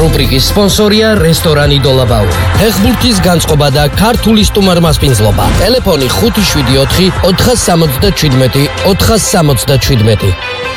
რუბრიკის სპონსორია რესტორანი დოლაბაური. ფეხბურთის განწყობა და ქართული სტუმარმასპინძლობა. ტელეფონი 574 477 477.